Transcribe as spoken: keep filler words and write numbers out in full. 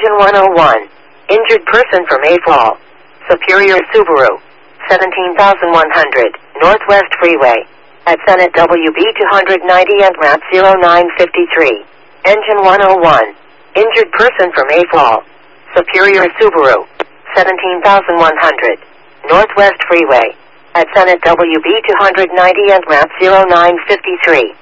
Engine one oh one. Injured person from Mayfall. Superior Subaru. seventeen thousand one hundred, Northwest Freeway. At Senate W B two ninety and map zero nine five three. Engine one oh one. Injured person from Mayfall. Superior Subaru. seventeen thousand one hundred, Northwest Freeway. At Senate W B two ninety and map zero nine five three.